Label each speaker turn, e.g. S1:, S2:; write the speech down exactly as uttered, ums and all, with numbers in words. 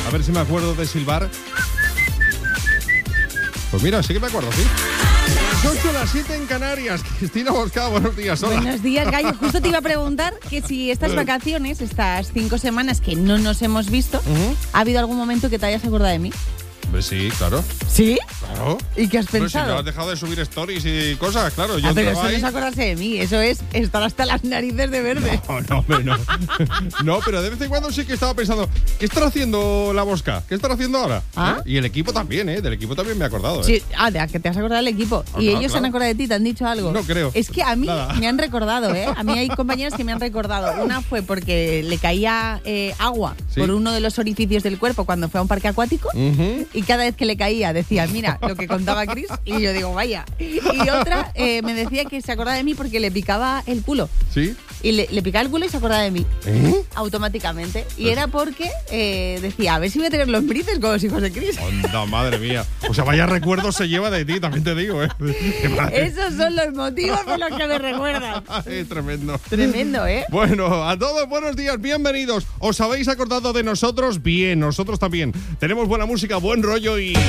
S1: A ver si me acuerdo de silbar. Pues mira, sí que me acuerdo, sí. Las ocho, las siete en Canarias. Cristina Bosca, buenos días. Hola.
S2: Buenos días, Gallo. Justo te iba a preguntar que si estas vacaciones, estas cinco semanas que no nos hemos visto, uh-huh. ¿ha habido algún momento que te hayas acordado de mí?
S1: Pues sí, claro.
S2: ¿Sí?
S1: Claro.
S2: ¿Y qué has
S1: Pero
S2: pensado?
S1: si no has dejado de subir stories y cosas, claro. Yo
S2: ah, pero eso
S1: ahí.
S2: no es acordarse de mí, eso es estar hasta las narices de verde.
S1: No, no, hombre, no. No, pero de vez en cuando sí que estaba pensando, ¿qué estará haciendo la Bosca? ¿Qué estará haciendo ahora?
S2: ¿Ah?
S1: ¿Eh? Y el equipo también, ¿eh? Del equipo también me he acordado, ¿eh?
S2: Sí, ah, de que te has acordado del equipo.
S1: Ah,
S2: ¿Y
S1: claro,
S2: ellos
S1: claro.
S2: se han acordado de ti? ¿Te han dicho algo?
S1: No creo.
S2: Es que a mí
S1: Nada.
S2: me han recordado, ¿eh? A mí hay compañeros que me han recordado. Una fue porque le caía eh, agua
S1: ¿Sí?
S2: por uno de los orificios del cuerpo cuando fue a un parque acuático
S1: Uh-huh.
S2: y cada vez que le caía decía, mira, lo que contaba Chris, y yo digo, vaya. Y otra eh, me decía que se acordaba de mí porque le picaba el culo.
S1: ¿Sí?
S2: Y le, le picaba el culo y se acordaba de mí.
S1: ¿Eh?
S2: Automáticamente. Y era porque eh, decía, a ver si voy a tener los brices con los hijos de Chris.
S1: Onda, madre mía. O sea, vaya recuerdos se lleva de ti, también te digo, ¿eh?
S2: Esos son los motivos por los que me recuerdan.
S1: Es tremendo.
S2: Tremendo, ¿eh?
S1: Bueno, a todos buenos días, bienvenidos. ¿Os habéis acordado de nosotros? Bien, nosotros también. Tenemos buena música, buen rollo y...